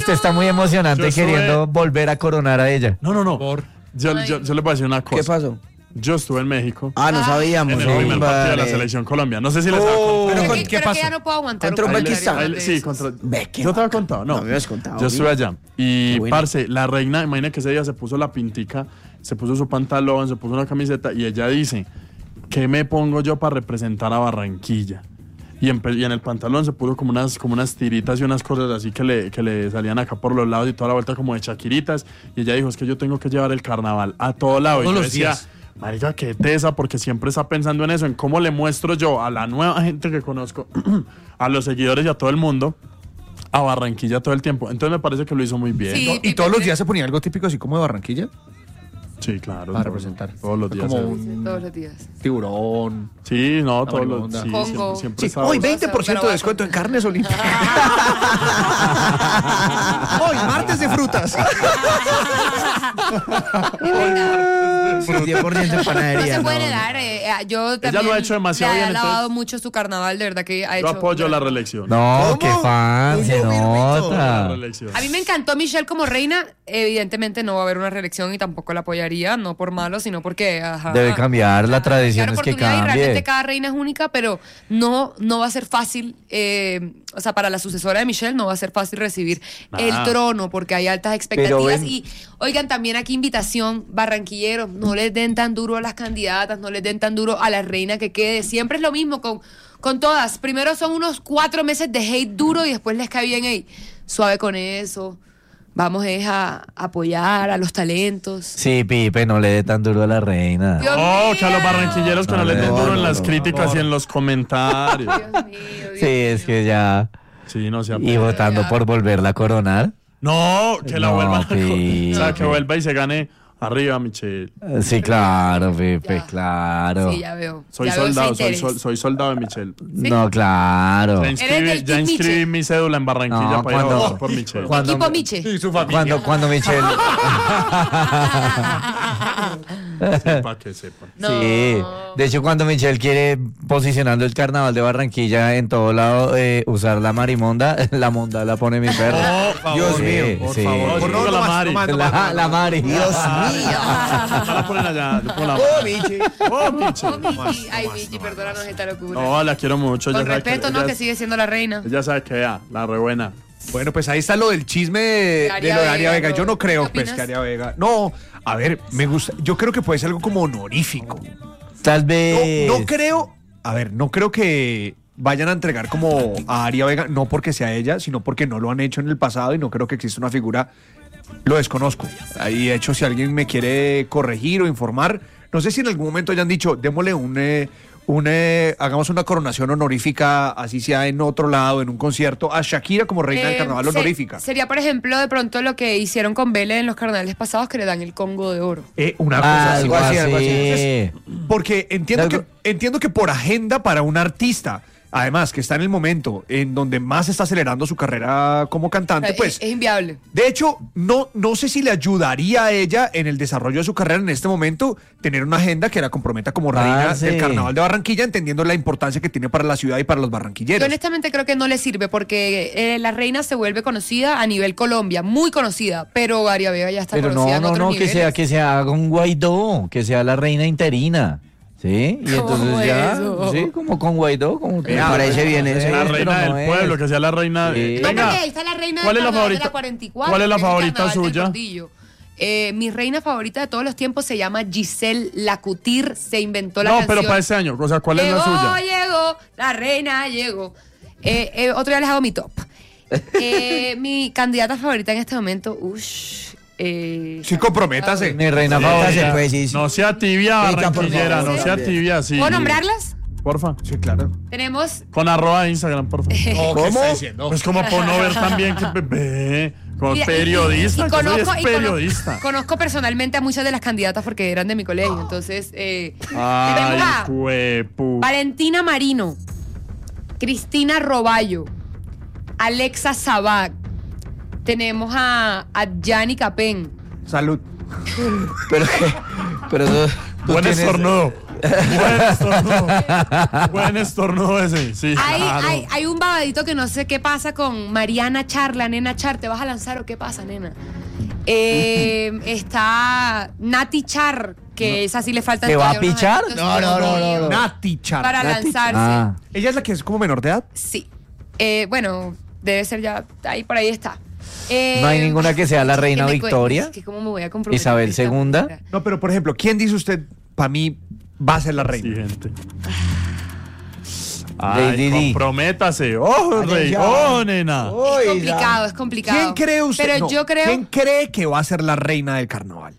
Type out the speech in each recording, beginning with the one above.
Usted está muy emocionante queriendo volver a coronar a ella. No. Yo les voy a decir una cosa. ¿Qué pasó? Yo estuve en México. No sabíamos. En el primer partido de la selección Colombia. No sé si les había contado. ¿Qué pasó? Que ya no puedo aguantar. Contra Uzbekistán. Sí, contra... ¿Qué ¿Yo te había contado? No. No me habías contado. Yo estuve allá. Y, Qué bueno. parce, la reina, imagina que ese día se puso la pintica, se puso su pantalón, se puso una camiseta y ella dice, ¿qué me pongo yo para representar a Barranquilla? Y en el pantalón se puso como unas tiritas y unas cosas así que le salían acá por los lados y toda la vuelta como de chaquiritas. Y ella dijo, es que yo tengo que llevar el carnaval a todo lado. Todos y yo los decía, días. marica, qué tesa, porque siempre está pensando en eso, en cómo le muestro yo a la nueva gente que conozco, a los seguidores y a todo el mundo, a Barranquilla todo el tiempo. Entonces me parece que lo hizo muy bien. Sí. ¿Y todos los días se ponía algo típico así como de Barranquilla? Sí, claro. Para representar. Todos los días. Como Todos los días. Tiburón. Sí, no, todos los marimonda. días. Sí, Congo. siempre Sí, estaba- hoy 20% de descuento en carnes olímpicas. Hoy, martes de frutas. 10% en panadería. No se puede dar. Yo también lo ha hecho demasiado le bien, ha lavado entonces- mucho su carnaval, de verdad que ha Yo hecho. apoyo la reelección. No, qué fan, se La nota. reelección. A mí me encantó Michelle como reina. Evidentemente no va a haber una reelección y tampoco la apoyaría, no por malo, sino porque Debe cambiar, la tradición Dar es que oportunidad y realmente cambie. cada reina es única, pero no va a ser fácil, o sea, para la sucesora de Michelle no va a ser fácil recibir el trono porque hay altas expectativas. Y oigan, también aquí invitación, barranquilleros, no les den tan duro a las candidatas, no les den tan duro a la reina que quede. Siempre es lo mismo con todas. Primero son unos 4 meses de hate duro y después les cae bien ahí. Suave con eso. Vamos a apoyar a los talentos. Sí, Pipe, no le dé tan duro a la reina. Oh, que a los barranquilleros que no les den duro en las críticas y en los comentarios. Sí, es que ya. Sí, no se Y votando por volverla a coronar. No, que la No, vuelvan Pipe. O sea, que vuelva y se gane arriba, Michelle. Sí, claro, Pipe, claro. Sí, ya veo. Soy Ya veo ese soldado, interés. soy soldado de Michelle. No, claro. Ya inscribí mi cédula en Barranquilla No, para ir a cuando- votar por Michelle. Equipo Miche. Cuando Michelle. Para que sepan. Sí, de hecho cuando Michelle quiere, posicionando el carnaval de Barranquilla en todo lado, usar la marimonda, la monda la pone mi perro. Dios Sí, mío, por sí. favor. No, la Mari. La Mari. Dios mío. No la ponen allá. le ponen la- Oh, Michi. Oh, Michi. Oh, Michi. Ay, Michi, perdónanos esta locura. No, la quiero mucho. Con ya sabe respeto, ¿no? ella- Que sigue siendo la reina. Ella sabe que la re buena. Bueno, pues ahí está lo del chisme de Aria lo de Aria Vega, Vega. Yo no creo, ¿qué pues, opinas? que Aria Vega. No, a ver, me gusta. Yo creo que puede ser algo como honorífico. Tal vez. No creo. A ver, no creo que vayan a entregar como a Aria Vega, no porque sea ella, sino porque no lo han hecho en el pasado y no creo que exista una figura. Lo desconozco. Ahí, de hecho, si alguien me quiere corregir o informar, no sé si en algún momento hayan dicho, démosle hagamos una coronación honorífica, así sea en otro lado, en un concierto, a Shakira como reina del carnaval honorífica. Sería, por ejemplo, de pronto lo que hicieron con Vélez en los carnavales pasados, que le dan el Congo de oro. Una cosa así. Algo así. Entonces, porque entiendo que por agenda para un artista, además que está en el momento en donde más está acelerando su carrera como cantante, pues es inviable. de hecho, no sé si le ayudaría a ella en el desarrollo de su carrera en este momento tener una agenda que la comprometa como reina sí. del carnaval de Barranquilla, entendiendo la importancia que tiene para la ciudad y para los Yo barranquilleros. honestamente creo que no le sirve porque la reina se vuelve conocida a nivel Colombia, muy conocida, pero Aria Vega ya está Pero conocida en otros que niveles. sea con Guaidó, que sea la reina interina. ¿Sí? Y ¿Cómo entonces ya, eso? sí, como con Guaidó, como que Me parece bien eso. La pero reina no del es. pueblo, que sea la reina. Sí. No, Venga, porque ahí está la reina ¿cuál del es la carnaval de favorita? la 44, ¿Cuál es la que el favorita carnaval del suya? Cordillo. Mi reina favorita de todos los tiempos se llama Giselle Lacutir, se inventó la No, canción. pero para este año, o sea, ¿cuál es la suya? Llegó, la reina llegó. Otro día les hago mi top. Mi candidata favorita en este momento, Sí, comprométase. Mi reina Métase, favorita. pues, sí. No sea tibia, Rica, por barranquillera, favor, no sea también. tibia, sí. ¿Puedo nombrarlas? Porfa. Sí, claro. Tenemos Con @ de Instagram, porfa. ¿Cómo? Pues como por no ver también que como Mira, periodista, y yo soy conozco- y periodista. Conozco personalmente a muchas de las candidatas porque eran de mi colegio. Entonces, tenemos Ay, a huepu. Valentina Marino, Cristina Roballo, Alexa Sabac. Tenemos a Yanni Capén. Salud. Pero tú Buen tienes- estornudo. Buen estornudo ese. Sí, claro. Hay un babadito que no sé qué pasa con Mariana Char, la nena Char. ¿Te vas a lanzar o qué pasa, nena? Está Nati Char, que esa sí le falta. ¿Te va a pichar? No. Nati Char. Para Nati. lanzarse. Ah. ¿Ella es la que es como menor de edad? Sí. Bueno, debe ser ya. Ahí por ahí está. ¿No hay ninguna que sea la reina ¿qué me Victoria? Es que ¿cómo me voy a comprometer? Isabel Esta II. mujer. No, pero por ejemplo, ¿quién dice usted, para mí, va a ser la reina? Sí, gente. Lady Di. Comprométase. ¡Oh, rey! ¡Oh, nena! Es complicado. ¿Quién cree usted? Pero no, yo creo. ¿Quién cree que va a ser la reina del carnaval?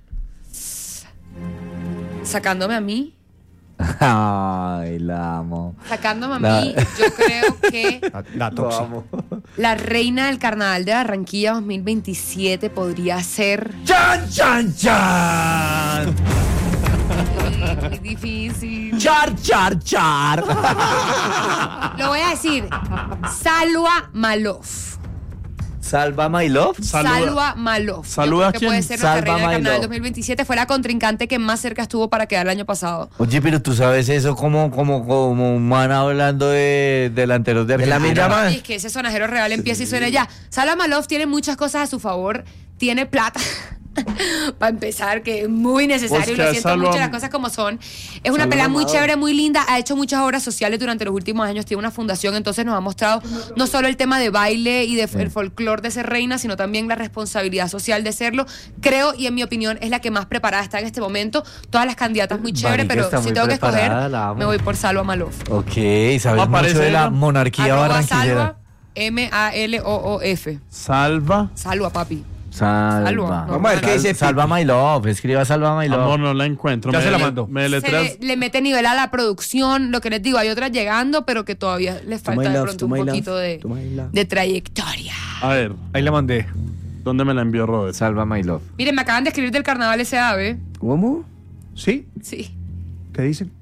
Sacándome a mí. Ay, la amo. Sacándome a La- mí, yo creo que La tóxica. la reina del carnaval de Barranquilla 2027 podría ser. ¡Chan, chan, chan! Muy difícil. ¡Char, char, char! Lo voy a decir. Salwa Malof. ¿Salva My Love? Salwa Malof. Yo ¿Saluda creo a que quién? puede ser nuestra Salva reina del My carnaval Love. 2027. Fue la contrincante que más cerca estuvo para quedar el año pasado. Oye, pero tú sabes eso como un man hablando de delanteros de la Argentina. misma- Y es que ese sonajero real empieza y suena ya. Salwa Malof tiene muchas cosas a su favor. Tiene plata. Para empezar, que es muy necesario y Pues lo que siento Salva- mucho las cosas como son. Es una pelada muy chévere, muy linda. Ha hecho muchas obras sociales durante los últimos años. Tiene una fundación, entonces nos ha mostrado no solo el tema de baile y el folclore de ser reina, sino también la responsabilidad social de serlo. Creo, y en mi opinión, es la que más preparada está en este momento. Todas las candidatas muy chévere, Marica, pero está si muy tengo que escoger, preparada, la amo. me voy por Salwa Malof. Ok, sabes ¿Cómo aparece mucho de la ella? monarquía Arroba barranquillera. Salwa, Maloof. Salva. Salwa, papi. Salva. Salva. Vamos a ver qué dice Salva My Love, escriba Salva My Love. Amor, no la encuentro. Ya se la mando. Me Se deletreas. le mete nivel a la producción, lo que les digo, hay otras llegando, pero que todavía les falta de pronto un poquito de trayectoria. A ver, Ahí le mandé. ¿dónde me la envió Robert? Salva My Love. Miren, me acaban de escribir del carnaval S.A.B. ¿Cómo? ¿Sí? Sí. ¿Qué dicen?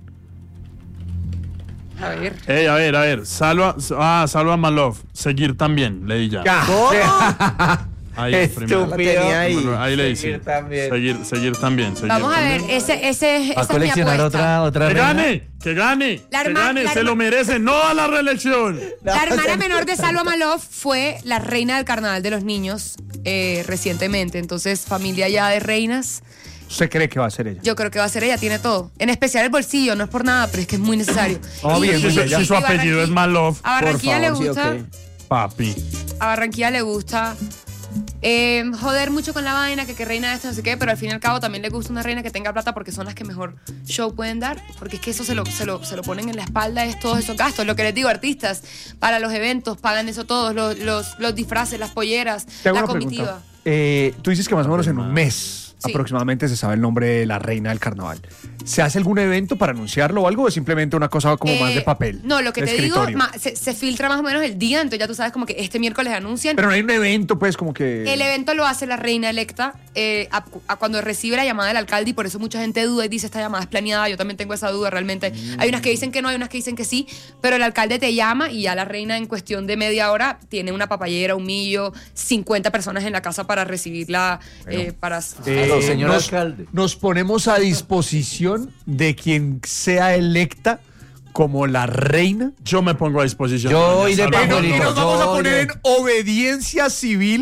A ver. A ver. Salva Malov. Seguir también, leí ya. Ahí, Estúpido. primero. tenía ahí. Ahí le dice. Seguir también. Seguir también. Vamos a ver, esa Va a es mi coleccionar apuesta. otra ¡Que reina. gane! ¡Que gane! La ¡Que herma- gane! la ¡Se herma- lo merece! ¡No a la reelección! La hermana menor de Salwa Malof fue la reina del carnaval de los niños recientemente. Entonces, familia ya de reinas, ¿Usted cree que va a ser ella? yo creo que va a ser ella, tiene todo. En especial el bolsillo, no es por nada, pero es que es muy necesario. Bien, Si pues, su apellido es Malov, A Barranquilla le favor, sí, gusta. ok. papi. A Barranquilla le gusta joder mucho con la vaina, que reina esto, no sé qué, pero al fin y al cabo también le gusta una reina que tenga plata porque son las que mejor show pueden dar, porque es que eso se lo ponen en la espalda, es todos esos gastos. Lo que les digo, artistas, para los eventos, pagan eso todos, los disfraces, las polleras, Te hago la una comitiva. pregunta. Tú dices que más o menos en un mes Sí. aproximadamente se sabe el nombre de la reina del carnaval. ¿Se hace algún evento para anunciarlo o algo? ¿O es simplemente una cosa como más de papel? No, lo que de te digo, escritorio? se filtra más o menos el día, entonces ya tú sabes como que este miércoles anuncian. Pero no hay un evento, pues, como que... El evento lo hace la reina electa cuando recibe la llamada del alcalde, y por eso mucha gente duda y dice esta llamada es planeada. Yo también tengo esa duda realmente. Hay unas que dicen que no, hay unas que dicen que sí, pero el alcalde te llama y ya la reina en cuestión de media hora tiene una papayera, un millo, 50 personas en la casa para recibirla. Aló, señor alcalde. Nos ponemos a disposición de quien sea electa como la reina. Yo me pongo a disposición. Yo doña hoy de Salva Paco Y Malov. nos vamos a Yo- poner en obediencia civil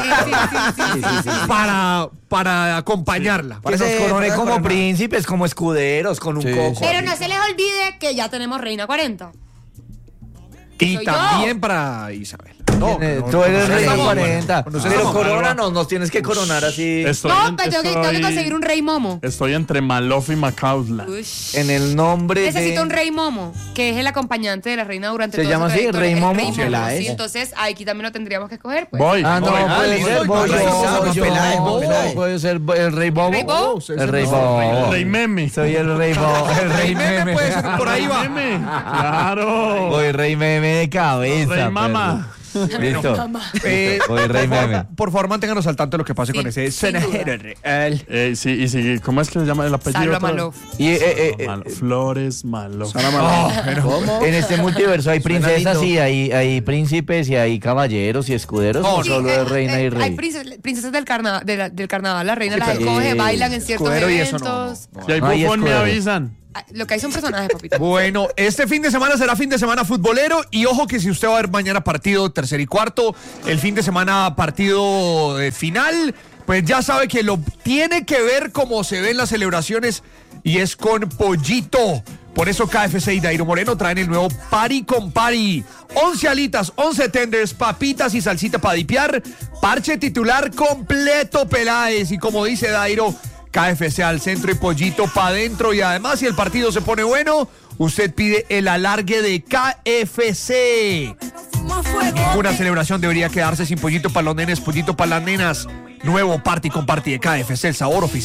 para acompañarla. Que nos Sí, corone para como coronar. príncipes, como escuderos, con un Sí, coco. sí. Pero no se les olvide que ya tenemos reina 40. Y soy también yo. para Isabel. Tú eres no, reina no, 40. no, no, Pero no, corónanos, nos tienes que coronar así. No, pero tengo que conseguir un rey momo. Estoy entre Malov y Macausla. Ush. En el nombre Necesito de... un rey momo, que es el acompañante de la reina durante ¿Se toda llama su así, trayectoria. rey El momo? Rey Se la momo, es. sí, entonces aquí también lo tendríamos que escoger. Pues. Voy. Ah, no, voy. puede listo, ser, voy Peláez, yo. Peláez. Puede ser el rey bobo. ¿Rey bobo? El rey bobo. Rey Meme. Soy el rey bobo. El rey meme. puede ser, por ahí va. Meme. Claro. Voy rey meme de cabeza. Rey Mama. perro. Listo. Voy rey meme. Por favor, manténganos al tanto de lo que pase Sí, con ese sin duda. sonajero real. Sí, y sí, ¿cómo es que se llama el apellido? Salva otra vez? Malov. Y Flores Malov. ¿Cómo? en este multiverso hay Suena princesas lindo. y hay príncipes y hay caballeros y escuderos. No, o solo de reina y Hay rey. princesas del carnaval, del carnaval. La reina Sí, las pero- escoge, bailan en ciertos escudero y eso no, eventos. Si hay No hay bufón, me escudero. avisan. Lo que hay son personajes, papito. Bueno, este fin de semana será fin de semana futbolero y ojo que si usted va a ver mañana partido tercer y cuarto, el fin de semana partido final, pues ya sabe que lo tiene que ver como se ven las celebraciones y es con pollito. Por eso KFC y Dairo Moreno traen el nuevo Party con Party. 11 alitas, 11 tenders, papitas y salsita para dipear. Parche titular completo, Peláez. Y como dice Dairo, KFC al centro y pollito para adentro. Y además, si el partido se pone bueno, usted pide el alargue de KFC. Ninguna celebración debería quedarse sin pollito para los nenes, pollito para las nenas. Nuevo Party con Party de KFC, el sabor oficial.